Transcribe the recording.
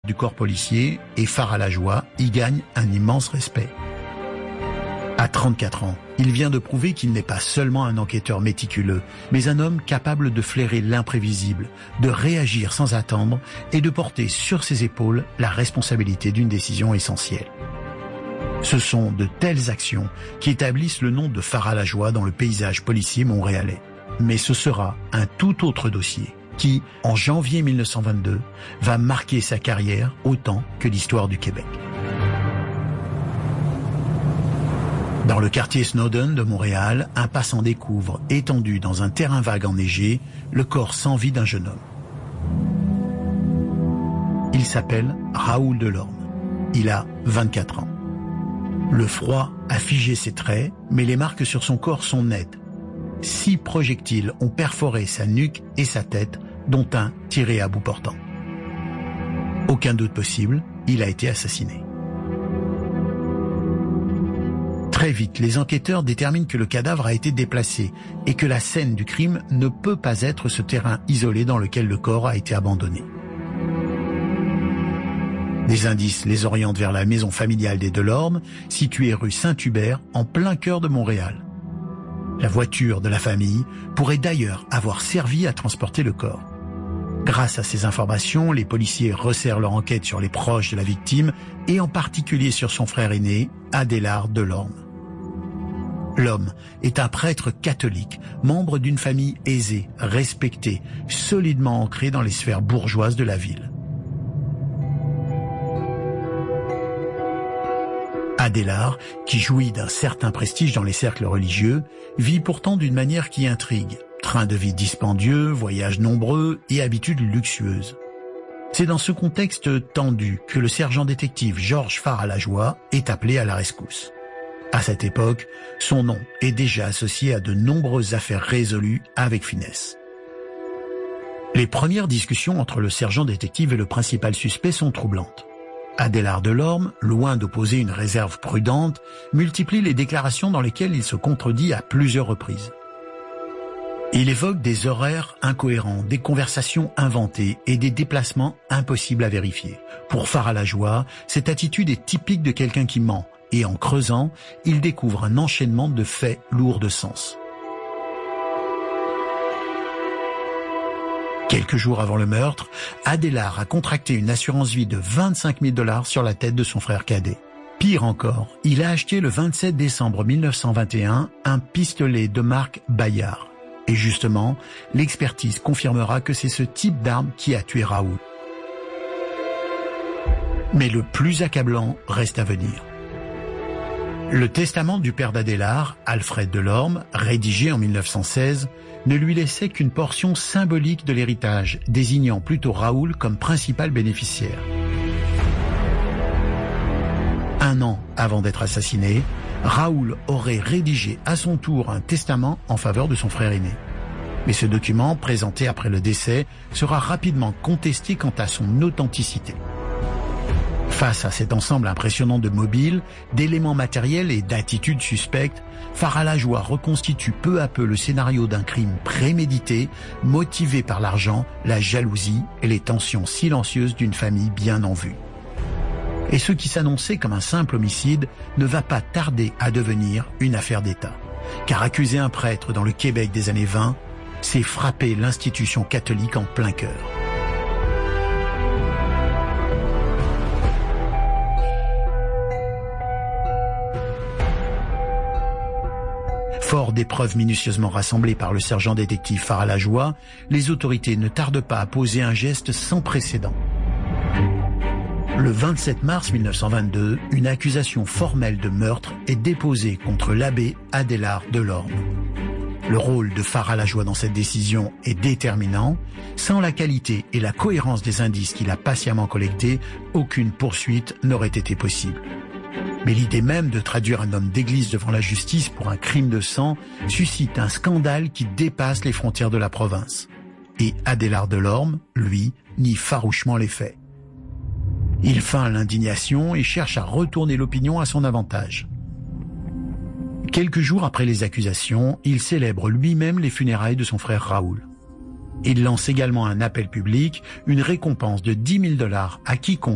du corps policier et Farah Lajoie y gagne un immense respect. À 34 ans, il vient de prouver qu'il n'est pas seulement un enquêteur méticuleux, mais un homme capable de flairer l'imprévisible, de réagir sans attendre et de porter sur ses épaules la responsabilité d'une décision essentielle. Ce sont de telles actions qui établissent le nom de Farah Lajoie dans le paysage policier montréalais. Mais ce sera un tout autre dossier qui, en janvier 1922, va marquer sa carrière autant que l'histoire du Québec. Dans le quartier Snowden de Montréal, un passant découvre, étendu dans un terrain vague enneigé, le corps sans vie d'un jeune homme. Il s'appelle Raoul Delorme. Il a 24 ans. Le froid a figé ses traits, mais les marques sur son corps sont nettes. 6 projectiles ont perforé sa nuque et sa tête, dont un tiré à bout portant. Aucun doute possible, il a été assassiné. Très vite, les enquêteurs déterminent que le cadavre a été déplacé et que la scène du crime ne peut pas être ce terrain isolé dans lequel le corps a été abandonné. Des indices les orientent vers la maison familiale des Delorme, située rue Saint-Hubert, en plein cœur de Montréal. La voiture de la famille pourrait d'ailleurs avoir servi à transporter le corps. Grâce à ces informations, les policiers resserrent leur enquête sur les proches de la victime et en particulier sur son frère aîné, Adélard Delorme. L'homme est un prêtre catholique, membre d'une famille aisée, respectée, solidement ancrée dans les sphères bourgeoises de la ville. Adélard, qui jouit d'un certain prestige dans les cercles religieux, vit pourtant d'une manière qui intrigue. Train de vie dispendieux, voyages nombreux et habitudes luxueuses. C'est dans ce contexte tendu que le sergent détective Georges Farah Lajoie est appelé à la rescousse. À cette époque, son nom est déjà associé à de nombreuses affaires résolues avec finesse. Les premières discussions entre le sergent détective et le principal suspect sont troublantes. Adélard Delorme, loin d'opposer une réserve prudente, multiplie les déclarations dans lesquelles il se contredit à plusieurs reprises. Il évoque des horaires incohérents, des conversations inventées et des déplacements impossibles à vérifier. Pour Farah Lajoie, cette attitude est typique de quelqu'un qui ment, et en creusant, il découvre un enchaînement de faits lourds de sens. Quelques jours avant le meurtre, Adélard a contracté une assurance vie de 25 000 $ sur la tête de son frère cadet. Pire encore, il a acheté le 27 décembre 1921 un pistolet de marque Bayard. Et justement, l'expertise confirmera que c'est ce type d'arme qui a tué Raoul. Mais le plus accablant reste à venir. Le testament du père d'Adélard, Alfred Delorme, rédigé en 1916, ne lui laissait qu'une portion symbolique de l'héritage, désignant plutôt Raoul comme principal bénéficiaire. Un an avant d'être assassiné, Raoul aurait rédigé à son tour un testament en faveur de son frère aîné. Mais ce document, présenté après le décès, sera rapidement contesté quant à son authenticité. Face à cet ensemble impressionnant de mobiles, d'éléments matériels et d'attitudes suspectes, Farah Lajoie reconstitue peu à peu le scénario d'un crime prémédité, motivé par l'argent, la jalousie et les tensions silencieuses d'une famille bien en vue. Et ce qui s'annonçait comme un simple homicide ne va pas tarder à devenir une affaire d'État. Car accuser un prêtre dans le Québec des années 20, c'est frapper l'institution catholique en plein cœur. Fort des preuves minutieusement rassemblées par le sergent détective Farah Lajoie, les autorités ne tardent pas à poser un geste sans précédent. Le 27 mars 1922, une accusation formelle de meurtre est déposée contre l'abbé Adélard Delorme. Le rôle de Farah Lajoie dans cette décision est déterminant. Sans la qualité et la cohérence des indices qu'il a patiemment collectés, aucune poursuite n'aurait été possible. Mais l'idée même de traduire un homme d'église devant la justice pour un crime de sang suscite un scandale qui dépasse les frontières de la province. Et Adélard Delorme, lui, nie farouchement les faits. Il feint l'indignation et cherche à retourner l'opinion à son avantage. Quelques jours après les accusations, il célèbre lui-même les funérailles de son frère Raoul. Il lance également un appel public, une récompense de 10 000 $ à quiconque